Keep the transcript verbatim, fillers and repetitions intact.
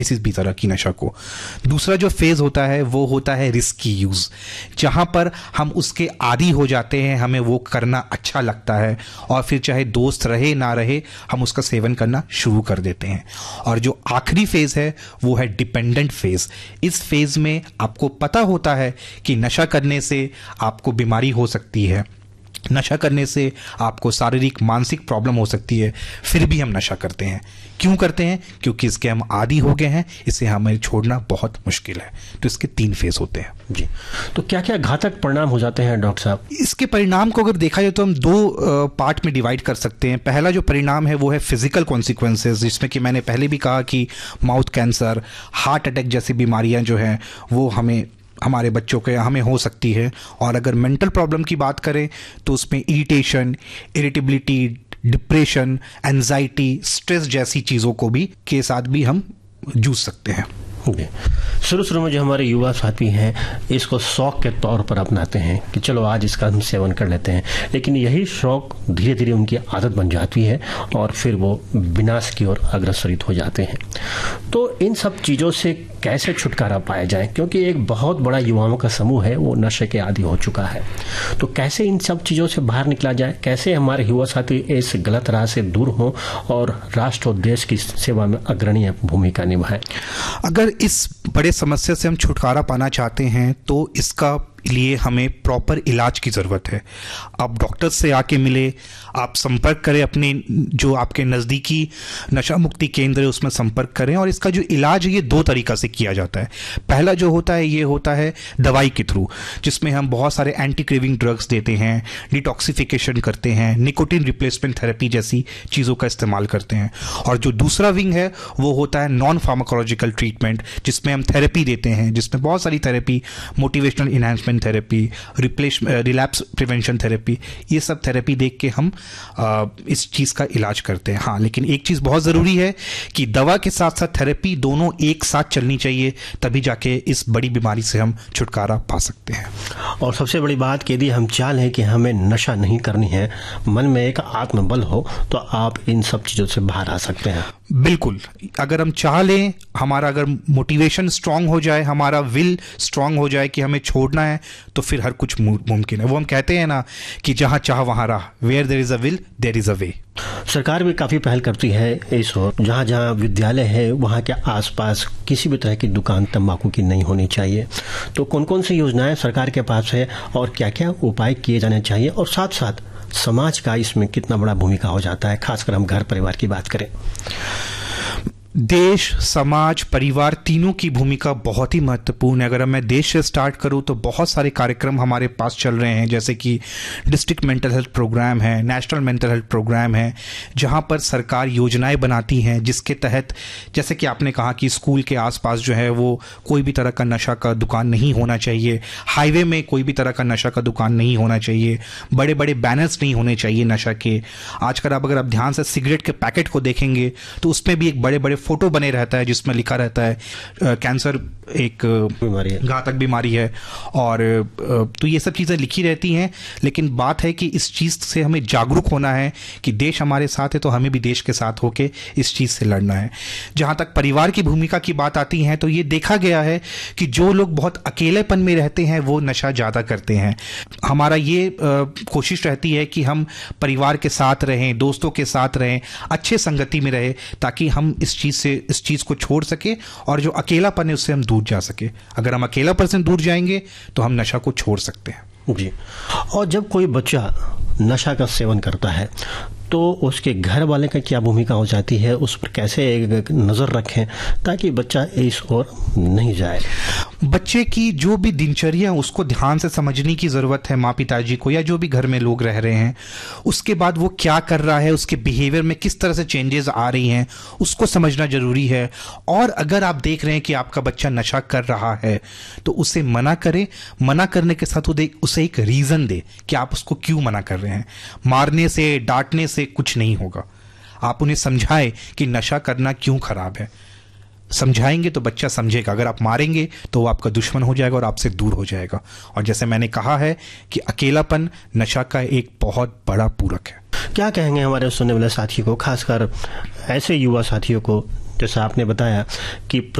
किसी भी तरह की नशा को। दूसरा जो फेज होता है वो होता है रिस्की यूज, जहां पर हम उसके आदी हो जाते हैं, हमें वो करना अच्छा लगता है और फिर चाहे दोस्त रहे ना रहे हम उसका सेवन करना शुरू कर देते हैं। और जो आखिरी फेज है वो है डिपेंडेंट फेज। इस फेज में आपको पता होता है कि नशा करने से आपको बीमारी हो सकती है, नशा करने से आपको शारीरिक मानसिक प्रॉब्लम हो सकती है, फिर भी हम नशा करते हैं। क्यों करते हैं? क्योंकि इसके हम आदी हो गए हैं, इसे हमें छोड़ना बहुत मुश्किल है। तो इसके तीन फेज होते हैं जी। तो क्या क्या घातक परिणाम हो जाते हैं डॉक्टर साहब? इसके परिणाम को अगर देखा जाए तो हम दो पार्ट में डिवाइड कर सकते हैं। पहला जो परिणाम है वो है फिजिकल कॉन्सिक्वेंसेस, जिसमें कि मैंने पहले भी कहा कि माउथ कैंसर, हार्ट अटैक जैसी बीमारियां जो हैं वो हमें हमारे बच्चों के हमें हो सकती है। और अगर मेंटल प्रॉब्लम की बात करें तो उसमें irritation, irritability, depression, anxiety, stress जैसी चीज़ों को भी के साथ भी हम जूझ सकते हैं। शुरू शुरू में जो हमारे युवा साथी हैं इसको शौक के तौर पर अपनाते हैं कि चलो आज इसका हम सेवन कर लेते हैं, लेकिन यही शौक धीरे धीरे उनकी आदत बन जाती है और फिर वो विनाश की ओर अग्रसरित हो जाते हैं। तो इन सब चीज़ों से कैसे छुटकारा पाया जाए, क्योंकि एक बहुत बड़ा युवाओं का समूह है वो नशे के आदी हो चुका है। तो कैसे इन सब चीज़ों से बाहर निकला जाए, कैसे हमारे युवा साथी इस गलत राह से दूर हों और राष्ट्र और देश की सेवा में अग्रणी भूमिका निभाएं? अगर इस बड़े समस्या से हम छुटकारा पाना चाहते हैं तो इसका लिए हमें प्रॉपर इलाज की ज़रूरत है। आप डॉक्टर से आके मिले, आप संपर्क करें, अपने जो आपके नज़दीकी नशा मुक्ति केंद्र है उसमें संपर्क करें। और इसका जो इलाज है ये दो तरीक़ा से किया जाता है। पहला जो होता है ये होता है दवाई के थ्रू, जिसमें हम बहुत सारे एंटी क्रेविंग ड्रग्स देते हैं, डिटॉक्सिफिकेशन करते हैं, निकोटिन रिप्लेसमेंट थेरेपी जैसी चीज़ों का इस्तेमाल करते हैं। और जो दूसरा विंग है वो होता है नॉन फार्माकोलॉजिकल ट्रीटमेंट, जिसमें हम थेरेपी देते हैं, जिसमें बहुत सारी therapy, motivational enhancement therapy, replace relapse prevention therapy, ये सब थेरेपी देख के हम आ, इस चीज़ का इलाज करते हैं। हाँ, लेकिन एक चीज़ बहुत ज़रूरी है कि दवा के साथ साथ थेरेपी दोनों एक साथ चलनी चाहिए, तभी जाके इस बड़ी बीमारी से हम छुटकारा पा सकते हैं। और सबसे बड़ी बात कि यदि हम चाह लें कि हमें नशा नहीं करनी है, मन में एक आत्मबल हो, तो आप इन सब चीज़ों से बाहर आ सकते हैं। बिल्कुल, अगर हम चाह लें, हमारा अगर मोटिवेशन स्ट्रांग हो जाए, हमारा विल स्ट्रांग हो जाए कि हमें छोड़ना है, तो फिर हर कुछ मुमकिन है। वो हम कहते हैं ना कि जहां चाह वहां राह, where there is a will there is a वे। सरकार भी काफ़ी पहल करती है इस ओर, जहाँ जहाँ विद्यालय है वहाँ के आसपास किसी भी तरह की दुकान तंबाकू की नहीं होनी चाहिए। तो कौन कौन सी योजनाएं सरकार के पास है और क्या क्या उपाय किए जाने चाहिए, और साथ साथ समाज का इसमें कितना बड़ा भूमिका हो जाता है, खासकर हम घर परिवार की बात करें? देश, समाज, परिवार तीनों की भूमिका बहुत ही महत्वपूर्ण है। अगर मैं देश से स्टार्ट करूं तो बहुत सारे कार्यक्रम हमारे पास चल रहे हैं, जैसे कि डिस्ट्रिक्ट मेंटल हेल्थ प्रोग्राम है, नेशनल मेंटल हेल्थ प्रोग्राम है, जहां पर सरकार योजनाएं बनाती हैं जिसके तहत, जैसे कि आपने कहा कि स्कूल के आसपास जो है वो कोई भी तरह का नशा का दुकान नहीं होना चाहिए, हाईवे में कोई भी तरह का नशा का दुकान नहीं होना चाहिए, बड़े बड़े बैनर्स नहीं होने चाहिए नशा के। आजकल आप अगर आप ध्यान से सिगरेट के पैकेट को देखेंगे तो उसमें भी एक बड़े बड़े फोटो बने रहता है जिसमें लिखा रहता है कैंसर एक बीमारी है, घातक बीमारी है, और तो ये सब चीज़ें लिखी रहती हैं। लेकिन बात है कि इस चीज़ से हमें जागरूक होना है कि देश हमारे साथ है तो हमें भी देश के साथ होके इस चीज़ से लड़ना है। जहाँ तक परिवार की भूमिका की बात आती है तो ये देखा गया है कि जो लोग बहुत अकेलेपन में रहते हैं वो नशा ज़्यादा करते हैं। हमारा ये कोशिश रहती है कि हम परिवार के साथ रहें, दोस्तों के साथ रहें, अच्छे संगति में रहें, ताकि हम इस चीज़ से इस चीज़ को छोड़ सके और जो अकेलापन है उससे हम दूर जा सके। अगर हम अकेलापन से दूर जाएंगे तो हम नशा को छोड़ सकते हैं। जी। और जब कोई बच्चा नशा का सेवन करता है तो उसके घर वाले का क्या भूमिका हो जाती है, उस पर कैसे एक नज़र रखें ताकि बच्चा इस ओर नहीं जाए? बच्चे की जो भी दिनचर्या उसको ध्यान से समझने की ज़रूरत है, माँ पिताजी को या जो भी घर में लोग रह रहे हैं। उसके बाद वो क्या कर रहा है, उसके बिहेवियर में किस तरह से चेंजेस आ रही हैं, उसको समझना ज़रूरी है। और अगर आप देख रहे हैं कि आपका बच्चा नशा कर रहा है तो उसे मना करें। मना करने के साथ उसे एक रीज़न दे कि आप उसको क्यों मना कर रहे हैं। मारने से, डांटने से कुछ नहीं होगा। आप उन्हें समझाएं कि नशा करना क्यों खराब है। समझाएंगे तो बच्चा समझेगा। अगर आप मारेंगे तो वो आपका दुश्मन हो जाएगा और आपसे दूर हो जाएगा। और जैसे मैंने कहा है कि अकेलापन नशा का एक बहुत बड़ा पूरक है। क्या कहेंगे हमारे सुनने वाले साथियों को, खासकर ऐसे युवा साथियों को जैसा आपने बताया कि